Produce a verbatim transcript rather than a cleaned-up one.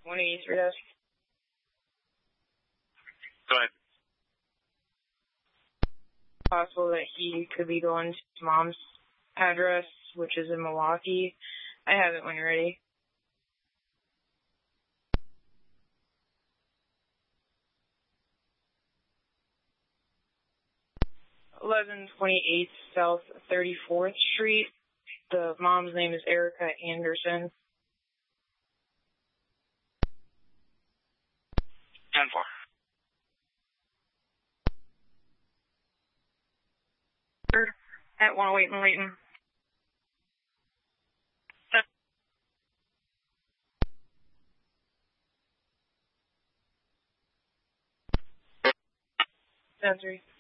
one eighty-three desk. Go ahead. Possible that he could be going to mom's address, which is in Milwaukee. I have it when you're ready. eleven twenty-eight South thirty-fourth Street. The mom's name is Erica Anderson. ten four. At one oh eight in Layton. ten three.